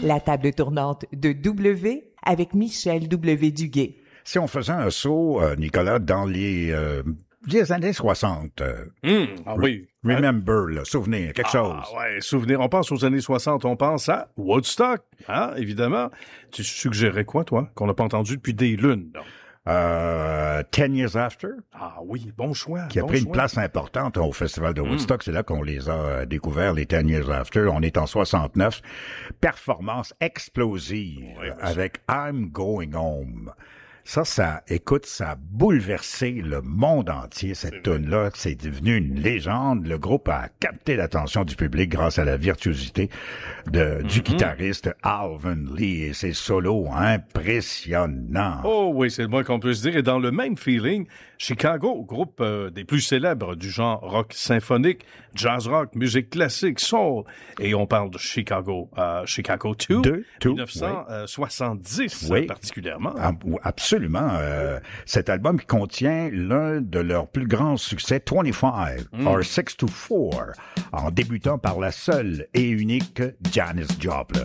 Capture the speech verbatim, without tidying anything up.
La table tournante de W avec Michel W. Duguay. Si on faisait un saut, euh, Nicolas, dans les, euh, les années soixante, euh, Mmh, ah oui. remember, là, souvenir, quelque Ah, chose. ouais, souvenir. On pense aux années soixante, on pense à Woodstock, hein, évidemment. Tu suggérais quoi, toi, qu'on n'a pas entendu depuis des lunes, là? Euh, Ten Years After, Ah oui, bon choix. qui a bon pris une choix. place importante au Festival de Woodstock. Mm. C'est là qu'on les a euh, découverts, les Ten Years After. On est en soixante-neuf. Performance explosive Oui, avec I'm Going Home. Ça, ça, écoute, ça a bouleversé le monde entier, cette tune-là. C'est devenu une légende. Le groupe a capté l'attention du public grâce à la virtuosité de, du mm-hmm. guitariste Alvin Lee et ses solos impressionnants. Oh oui, c'est le moins qu'on peut se dire. Et dans le même feeling, Chicago, groupe euh, des plus célèbres du genre rock symphonique, jazz rock, musique classique, soul. Et on parle de Chicago, euh, Chicago deux, dix-neuf cent soixante-dix oui. particulièrement. Ah, absolument. Euh, cet album qui contient l'un de leurs plus grands succès, vingt-cinq, mm. or six to four, en débutant par la seule et unique Janis Joplin.